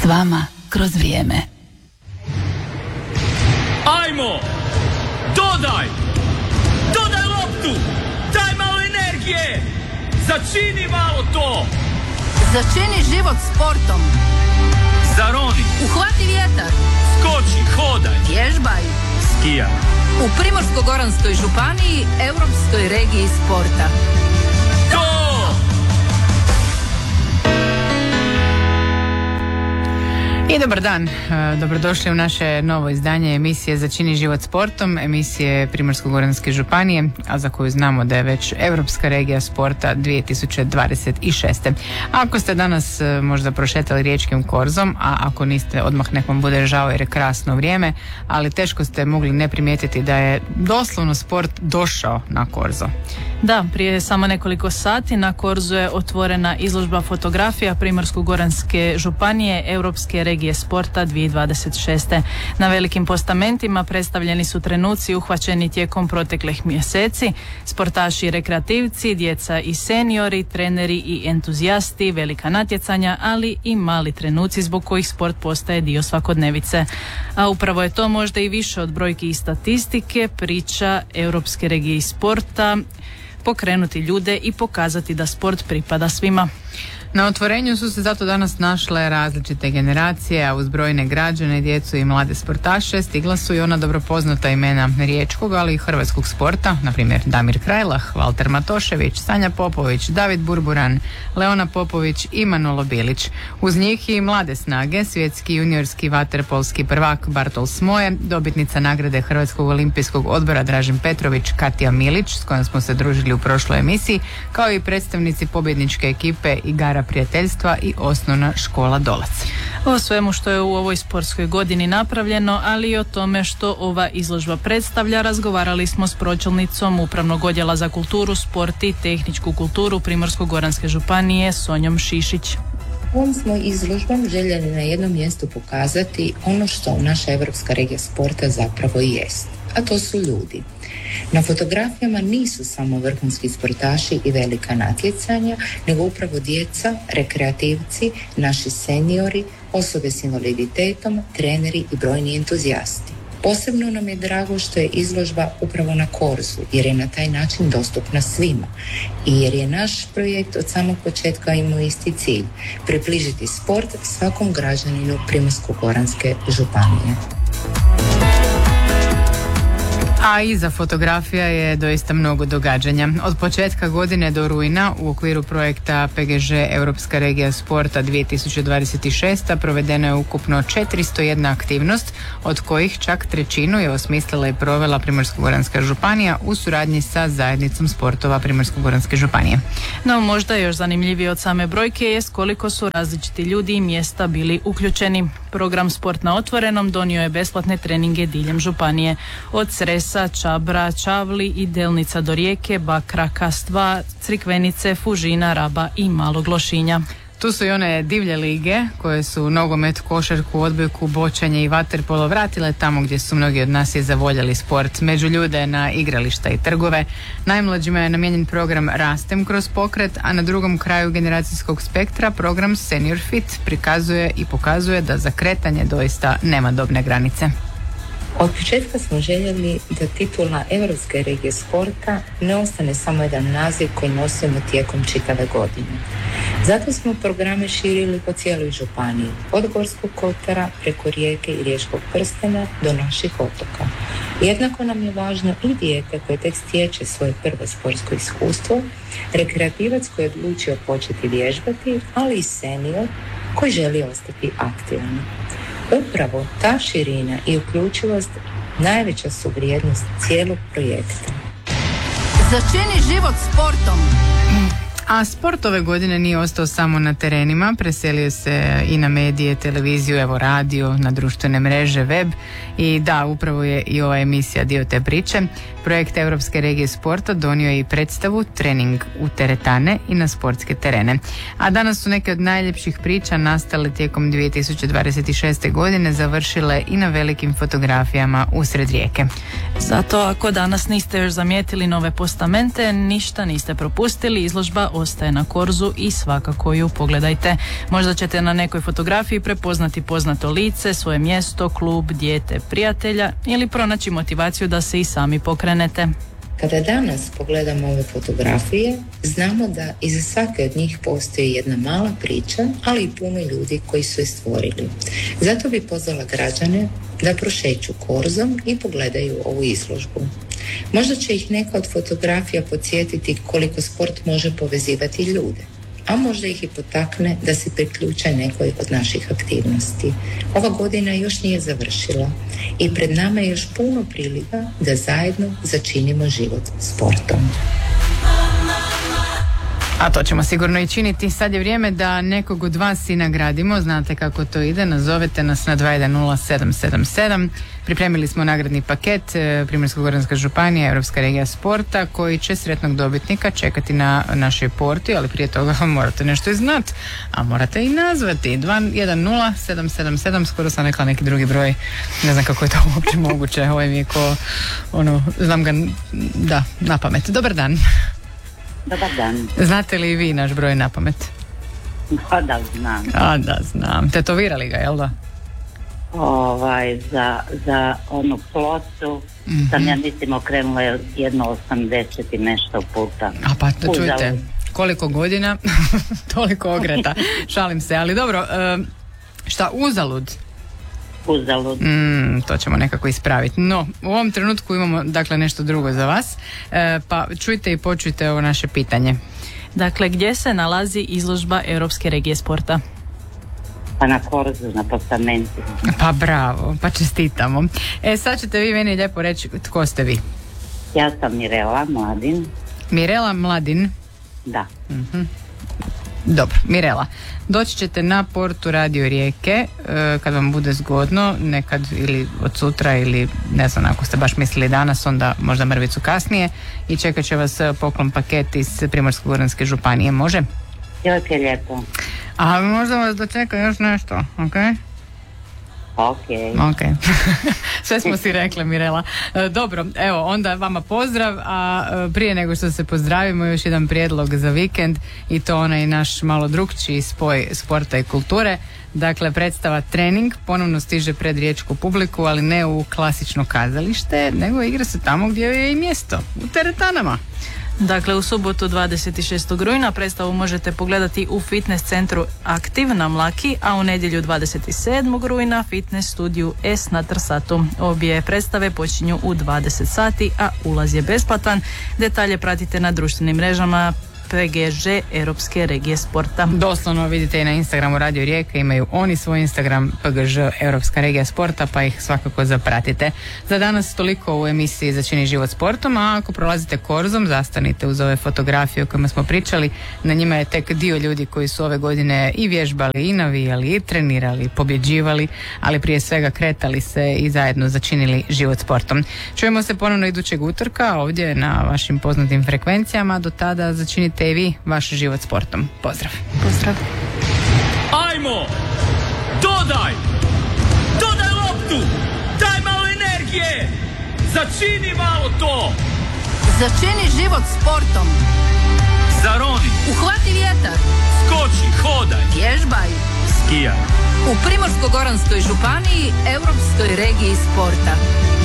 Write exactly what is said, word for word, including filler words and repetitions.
vama kroz vrijeme. Ajmo! Dodaj! Dodaj loptu! Daj malo energije! Začini malo to! Začini život sportom. Zaroni! Uhvati vjetar. Skoči, hodaj! Vježbaj. Skijaj. U Primorsko-goranskoj županiji, Europskoj regiji sporta. To! I dobar dan, dobrodošli u naše novo izdanje emisije Začini život sportom, emisije Primorsko-goranske županije, a za koju znamo da je već Europska regija sporta dvije tisuće dvadeset šeste. Ako ste danas možda prošetali riječkim korzom, a ako niste, odmah nek vam bude žao jer je krasno vrijeme, ali teško ste mogli ne primijetiti da je doslovno sport došao na korzo. Da, prije samo nekoliko sati na korzu je otvorena izložba fotografija Primorsko-goranske županije Europske regije sporta dvije tisuće dvadeset šeste. Na velikim postamentima predstavljeni su trenuci uhvaćeni tijekom proteklih mjeseci, sportaši i rekreativci, djeca i seniori, treneri i entuzijasti, velika natjecanja, ali i mali trenuci zbog kojih sport postaje dio svakodnevice. A upravo je to možda i više od brojki i statistike, priča Europske regije sporta, pokrenuti ljude i pokazati da sport pripada svima. Na otvorenju su se zato danas našle različite generacije, a uz brojne građane, djecu i mlade sportaše stigla su i ona dobro poznata imena riječkog, ali i hrvatskog sporta, na primjer Damir Krajlah, Valter Matošević, Sanja Popović, David Burburan, Leona Popović i Manolo Bilić. Uz njih i mlade snage, svjetski juniorski vaterpolski prvak Bartol Smoje, dobitnica nagrade Hrvatskog olimpijskog odbora Dražen Petrović, Katja Milić, s kojom smo se družili u prošloj emisiji, kao i predstavnici pobjedničke ekipe Igara prijateljstva i osnovna škola Dolac. O svemu što je u ovoj sportskoj godini napravljeno, ali i o tome što ova izložba predstavlja, razgovarali smo s pročelnicom Upravnog odjela za kulturu, sport i tehničku kulturu Primorsko-goranske županije Sonjom Šišić. Ovom smo izložbom željeli na jednom mjestu pokazati ono što naša Europska regija sporta zapravo i jest, a to su ljudi. Na fotografijama nisu samo vrhunski sportaši i velika natjecanja, nego upravo djeca, rekreativci, naši seniori, osobe s invaliditetom, treneri i brojni entuzijasti. Posebno nam je drago što je izložba upravo na korzu, jer je na taj način dostupna svima i jer je naš projekt od samog početka imao isti cilj, približiti sport svakom građaninu Primorsko-goranske županije. A iza fotografija je doista mnogo događanja. Od početka godine do rujna u okviru projekta P G Ž Europska regija sporta dvije tisuće dvadeset šeste provedeno je ukupno četiristo jedna aktivnost, od kojih čak trećinu je osmislila i provela Primorsko-goranska županija u suradnji sa zajednicom sportova Primorsko-goranske županije. No možda još zanimljivije od same brojke jest koliko su različiti ljudi i mjesta bili uključeni. Program Sport na otvorenom donio je besplatne treninge diljem županije. Od Cresa, Čabra, Čavli i Delnica do Rijeke, Bakra, Kastva, Crikvenice, Fužina, Raba i Malog Lošinja. Tu su i one divlje lige koje su nogomet, košarku, odbojku, bočanje i vaterpolo vratile tamo gdje su mnogi od nas i zavoljeli sport. Među ljude na igrališta i trgove. Najmlađima je namijenjen program Rastem kroz pokret, a na drugom kraju generacijskog spektra program Senior Fit prikazuje i pokazuje da za kretanje doista nema dobne granice. Od početka smo željeli da titula Europske regije sporta ne ostane samo jedan naziv koji nosimo tijekom čitave godine. Zato smo programe širili po cijeloj županiji, od Gorskog kotara preko Rijeke i Riječkog prstena do naših otoka. Jednako nam je važno i dijete koje tek stječe svoje prvo sportsko iskustvo, rekreativac koji je odlučio početi vježbati, ali i senior koji želi ostati aktivan. Upravo ta širina i uključivost najveća su vrijednost cijelog projekta. Začini život sportom. A sport ove godine nije ostao samo na terenima, preselio se i na medije, televiziju, evo radio, na društvene mreže, web i da, upravo je i ova emisija dio te priče. Projekt Europske regije sporta donio je i predstavu Trening u teretane i na sportske terene. A danas su neke od najljepših priča nastale tijekom dvije tisuće dvadeset šeste godine završile i na velikim fotografijama usred rijeke. Zato ako danas niste još zamijetili nove postamente, ništa niste propustili, izložba ostaje na Korzu i svakako ju pogledajte. Možda ćete na nekoj fotografiji prepoznati poznato lice, svoje mjesto, klub, dijete, prijatelja ili pronaći motivaciju da se i sami pokrenete. Kada danas pogledamo ove fotografije, znamo da iza svake od njih postoji jedna mala priča, ali i puno ljudi koji su je stvorili. Zato bi pozvala građane da prošeću Korzom i pogledaju ovu izložbu. Možda će ih neka od fotografija podsjetiti koliko sport može povezivati ljude, a možda ih i potakne da se priključe nekoj od naših aktivnosti. Ova godina još nije završila i pred nama je još puno prilika da zajedno začinimo život sportom. A to ćemo sigurno i činiti. Sad je vrijeme da nekog od vas i nagradimo. Znate kako to ide. Nazovete nas na dva jedan nula sedam sedam sedam. Pripremili smo nagradni paket Primorsko-goranska županija, Europska regija sporta, koji će sretnog dobitnika čekati na našoj porti, ali prije toga morate nešto i znati, a morate i nazvati. dva jedan nula sedam sedam sedam, skoro sam rekla neki drugi broj, ne znam kako je to uopće moguće. Ovo mi je ko, ono, znam ga, da, na pamet. Dobar dan. Dobar dan. Znate li i vi naš broj na pamet? Pa da znam. A da znam. Tetovirali ga, jel da? Ovaj, za, za onu ploču mm-hmm. sam ja mislim okrenula jedno osamdeset i nešto puta. A pa to čujte, Uzalud. koliko godina, toliko ogreta. Šalim se, ali dobro, e, šta uzalud? Uzalud. Mm, to ćemo nekako ispraviti. No, u ovom trenutku imamo dakle nešto drugo za vas, e, pa čujte i počujte ovo naše pitanje. Dakle, gdje se nalazi izložba Europske regije sporta? Pa na Korzu, na postamentu. Pa bravo, pa čestitamo. E, sad ćete vi meni lijepo reći tko ste vi. Ja sam Mirela Mladin. Mirela Mladin. Da. Mm-hmm. Dobro, Mirela, doći ćete na portu Radio Rijeke e, kad vam bude zgodno, nekad ili od sutra ili ne znam, ako ste baš mislili danas, onda možda mrvicu kasnije, i čekat će vas poklon paket iz Primorsko-goranske županije, može? Jok je lijepo. A možda vas dočeka još nešto, ok? Ok. Ok. Sve smo si rekli, Mirela. E, dobro, evo, onda vama pozdrav, a e, prije nego što se pozdravimo, još jedan prijedlog za vikend, i to onaj naš malo drukčiji spoj sporta i kulture. Dakle, predstava Trening ponovno stiže pred riječku publiku, ali ne u klasično kazalište, nego igra se tamo gdje je i mjesto, u teretanama. Dakle, u subotu dvadeset šestog rujna predstavu možete pogledati u fitness centru Aktiv na Mlaki, a u nedjelju dvadeset sedmog rujna fitness studiju S na Trsatu. Obje predstave počinju u dvadeset sati, a ulaz je besplatan. Detalje pratite na društvenim mrežama P G Ž Europske regije sporta. Doslovno vidite i na Instagramu Radio Rijeka, imaju oni svoj Instagram P G Ž Europska regija sporta, pa ih svakako zapratite. Za danas toliko u emisiji Začini život sportom, a ako prolazite Korzom, zastanite uz ove fotografije o kojima smo pričali. Na njima je tek dio ljudi koji su ove godine i vježbali, i navijali, i trenirali, i pobjeđivali, ali prije svega kretali se i zajedno začinili život sportom. Čujemo se ponovno idućeg utorka ovdje na vašim poznatim frekvencijama. Do tada začinite i vi vaš život sportom. Pozdrav. Pozdrav. Ajmo! Dodaj! Dodaj loptu! Daj malo energije! Začini malo to! Začini život sportom. Zaroni! Uhvati vjetar. Skoči, hodaj! Vježbaj. Skijaj! U Primorsko-goranskoj županiji, Europskoj regiji sporta.